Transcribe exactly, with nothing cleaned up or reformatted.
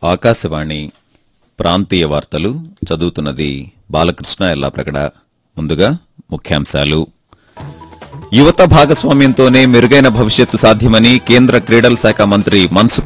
ఆకాశవాణి ప్రాంతీయ వార్తలు చదువుతున్నది బాలకృష్ణ ఎల్లాప్రగడ. ముందుగా ముఖ్యాంశాలు. యువత భాగస్వామ్యంతోనే మెరుగైన భవిష్యత్తు సాధ్యమని కేంద్ర క్రీడల శాఖ మంత్రి మన్సుఖ్